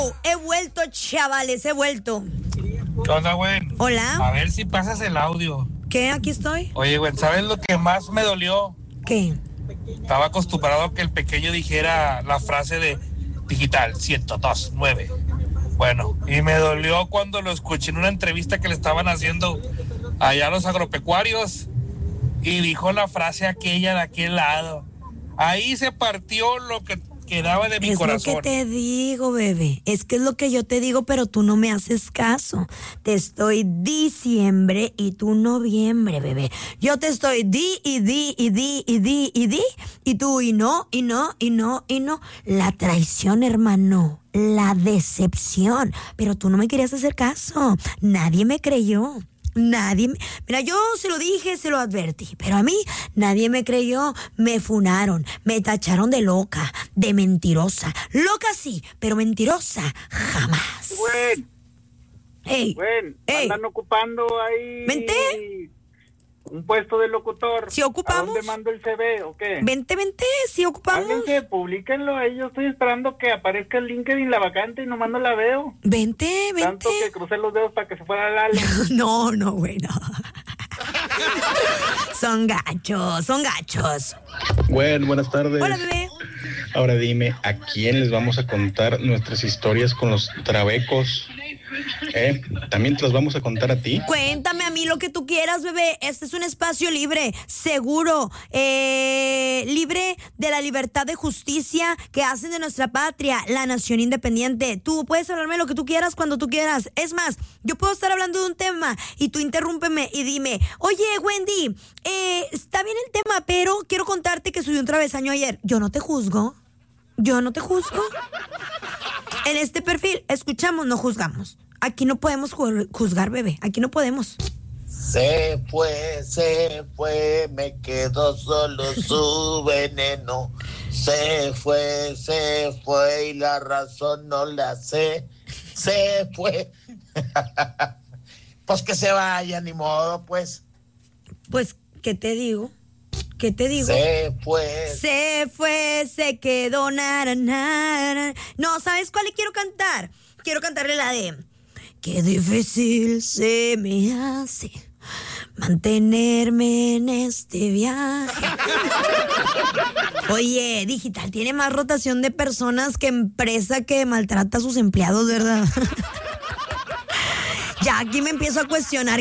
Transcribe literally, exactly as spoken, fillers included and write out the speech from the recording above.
He vuelto, chavales, he vuelto. ¿Qué onda, güey? Hola. A ver si pasas el audio. ¿Qué? Aquí estoy. Oye, güey, ¿sabes lo que más me dolió? ¿Qué? Estaba acostumbrado a que el pequeño dijera la frase de digital ciento dos nueve. Bueno, y me dolió cuando lo escuché en una entrevista que le estaban haciendo allá a los agropecuarios y dijo la frase aquella de aquel lado. Ahí se partió lo que quedaba de mi es corazón. Es lo que te digo, bebé. Es que es lo que yo te digo, pero tú no me haces caso. Te estoy diciembre y tú noviembre, bebé. Yo te estoy di y di y di y di y di y tú y no, y no, y no, y no. La traición, hermano. La decepción. Pero tú no me querías hacer caso. Nadie me creyó. Nadie, me... mira, yo se lo dije, se lo advertí, pero a mí nadie me creyó, me funaron, me tacharon de loca, de mentirosa. Loca sí, pero mentirosa jamás. Buen, hey, buen, hey. Andan ocupando ahí. Vente. Un puesto de locutor. Si ocupamos. ¿A dónde mando el C V o qué? Vente, vente, si ocupamos. Háganse, publíquenlo ahí. Yo estoy esperando que aparezca el LinkedIn la vacante y nomás no la veo. Vente, vente. Tanto que crucé los dedos para que se fuera Lalo. No, no, güey, no. Son gachos, son gachos. Bueno, buenas tardes. Hola, bebé. Ahora dime, ¿a quién les vamos a contar nuestras historias con los trabecos? ¿Eh? ¿También te las vamos a contar a ti? Cuéntame a mí lo que tú quieras, bebé. Este es un espacio libre, seguro, eh, libre de la libertad de justicia que hacen de nuestra patria la nación independiente. Tú puedes hablarme lo que tú quieras cuando tú quieras. Es más, yo puedo estar hablando de un tema y tú interrúmpeme y dime, oye, Wendy, eh, está bien el tema, pero quiero contarte que subí un travesaño ayer. Yo no te juzgo. Yo no te juzgo. En este perfil, escuchamos, no juzgamos. Aquí no podemos juzgar, bebé. Aquí no podemos. Se fue, se fue, me quedó solo su veneno. Se fue, se fue y la razón no la sé. Se fue. Pues que se vaya, ni modo, pues. Pues, ¿qué te digo? ¿Qué te digo? Se fue. Se fue, se quedó, nara, nara. No, ¿sabes cuál le quiero cantar? Quiero cantarle la de... Qué difícil se me hace mantenerme en este viaje. Oye, Digital tiene más rotación de personas que empresa que maltrata a sus empleados, ¿verdad? Ya aquí me empiezo a cuestionar